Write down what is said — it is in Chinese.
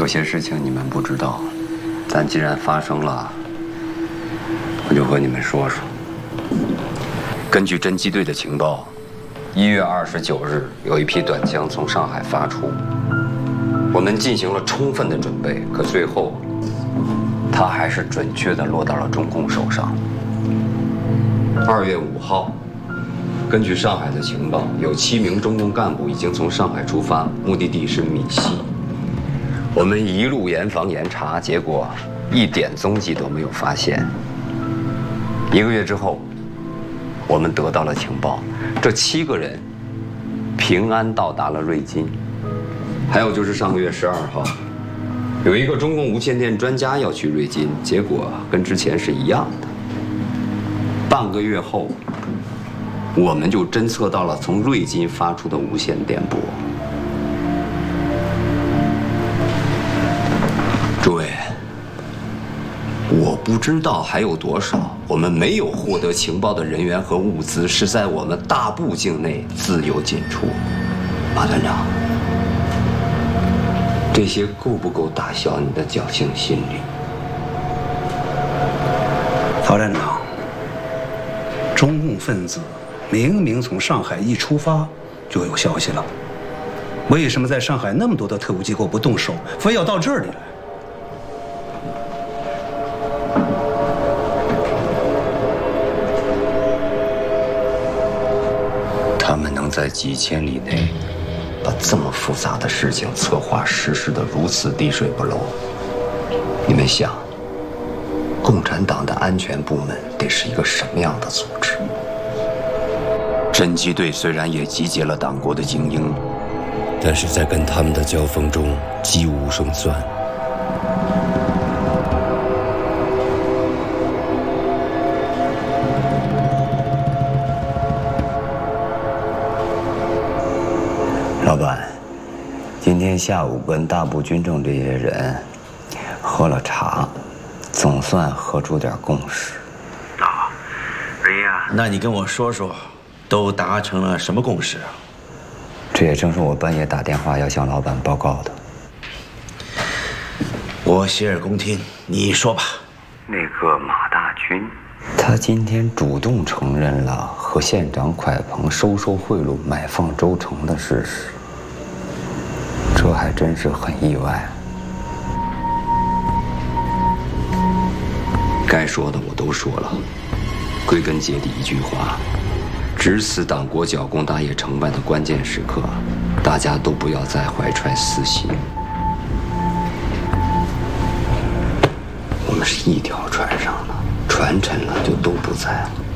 有些事情你们不知道，但既然发生了，我就和你们说说。根据侦缉队的情报，1月29日有一批短枪从上海发出，我们进行了充分的准备，可最后，它还是准确地落到了中共手上。2月5号。 根据上海的情报，有7名中共干部已经从上海出发，目的地是闽西。我们一路严防严查，结果一点踪迹都没有发现。1个月之后，我们得到了情报，这7个人平安到达了瑞金。还有就是上个月12号，有一个中共无线电专家要去瑞金，结果跟之前是一样的。半个月后。 我们就侦测到了从瑞金发出的无线电波。诸位，我不知道还有多少我们没有获得情报的人员和物资是在我们大部境内自由进出。马团长，这些够不够打消你的侥幸心理？ 曹站长，中共分子。 明明从上海一出发就有消息了，为什么在上海那么多的特务机构不动手，非要到这里来？ 他们能在几千里内把这么复杂的事情策划实施得如此滴水不漏，你们想，共产党的安全部门得是一个什么样的组织？ 侦缉队虽然也集结了党国的精英，但是在跟他们的交锋中几无胜算。老板，今天下午跟大部军政这些人喝了茶，总算喝出点共识。 啊，瑞呀，那你跟我说说。 都达成了什么共识啊？ 这也正是我半夜打电话要向老板报告的。 我洗耳恭听，你说吧。 那个马大军，他今天主动承认了和县长蒯鹏收贿赂、买放周成的事实，这还真是很意外。该说的我都说了，归根结底一句话。 值此党国剿共大业成败的关键时刻，大家都不要再怀揣私心。我们是一条船上的，船沉了就都不在了。